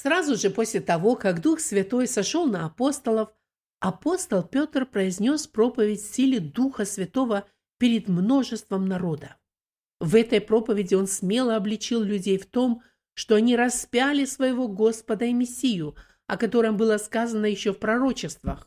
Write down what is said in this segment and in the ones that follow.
Сразу же после того, как Дух Святой сошел на апостолов, апостол Петр произнес проповедь в силе Духа Святого перед множеством народа. В этой проповеди он смело обличил людей в том, что они распяли своего Господа и Мессию, о котором было сказано еще в пророчествах.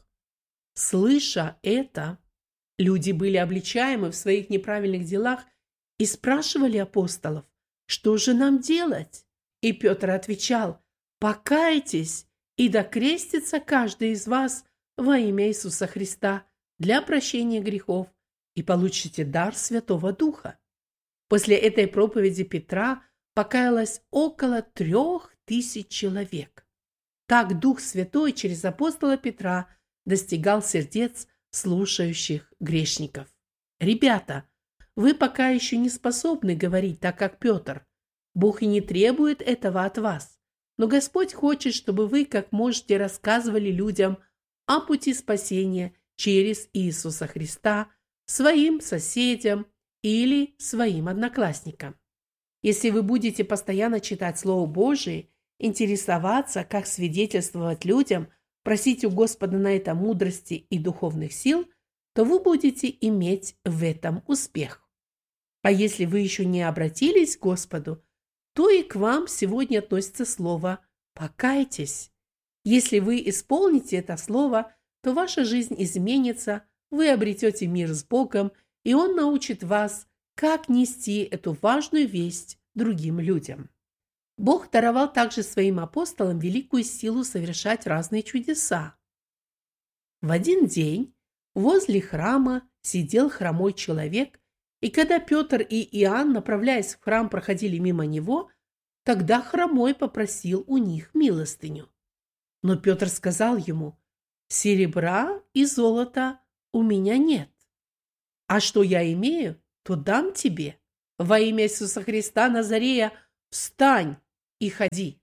Слыша это, люди были обличаемы в своих неправильных делах и спрашивали апостолов, что же нам делать? И Петр отвечал: покайтесь, и да крестится каждый из вас во имя Иисуса Христа для прощения грехов, и получите дар Святого Духа. После этой проповеди Петра покаялось около 3000 человек. Так Дух Святой через апостола Петра достигал сердец слушающих грешников. Ребята, вы пока еще не способны говорить так, как Петр. Бог и не требует этого от вас. Но Господь хочет, чтобы вы как можете рассказывали людям о пути спасения через Иисуса Христа своим соседям или своим одноклассникам. Если вы будете постоянно читать Слово Божие, интересоваться, как свидетельствовать людям, просить у Господа на это мудрости и духовных сил, то вы будете иметь в этом успех. А если вы еще не обратились к Господу, то и к вам сегодня относится слово «покайтесь». Если вы исполните это слово, то ваша жизнь изменится, вы обретете мир с Богом, и Он научит вас, как нести эту важную весть другим людям. Бог даровал также своим апостолам великую силу совершать разные чудеса. В один день возле храма сидел хромой человек, и когда Петр и Иоанн, направляясь в храм, проходили мимо него, тогда хромой попросил у них милостыню. Но Петр сказал ему: «Серебра и золота у меня нет, а что я имею, то дам тебе. Во имя Иисуса Христа Назарея встань и ходи».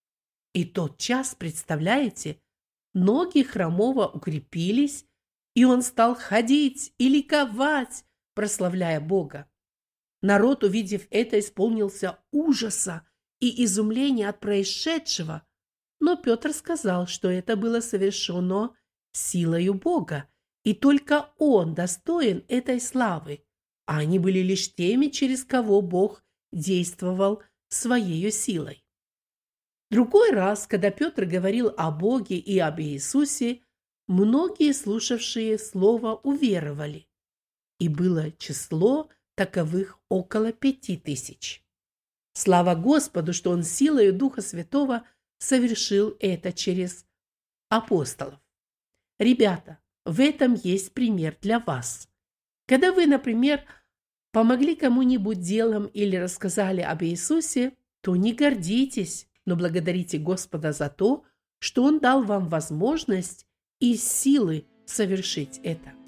И тотчас, представляете, ноги хромого укрепились, и он стал ходить и ликовать, прославляя Бога. Народ, увидев это, исполнился ужаса и изумления от происшедшего, но Петр сказал, что это было совершено силою Бога, и только он достоин этой славы, а они были лишь теми, через кого Бог действовал своей силой. Другой раз, когда Петр говорил о Боге и об Иисусе, многие, слушавшие слово, уверовали, и было число таковых около 5000. Слава Господу, что Он силою Духа Святого совершил это через апостолов. Ребята, в этом есть пример для вас. Когда вы, например, помогли кому-нибудь делом или рассказали об Иисусе, то не гордитесь, но благодарите Господа за то, что Он дал вам возможность и силы совершить это.